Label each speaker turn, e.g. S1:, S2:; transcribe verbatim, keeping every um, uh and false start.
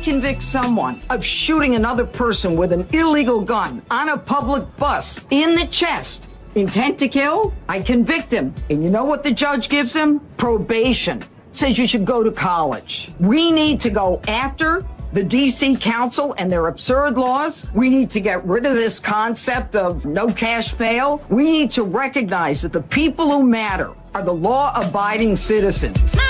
S1: convict someone of shooting another person with an illegal gun on a public bus in the chest, intent to kill, I convict him. And you know what the judge gives him? Probation. Says you should go to college. We need to go after the D C Council and their absurd laws. We need to get rid of this concept of no cash bail. We need to recognize that the people who matter are the law-abiding citizens.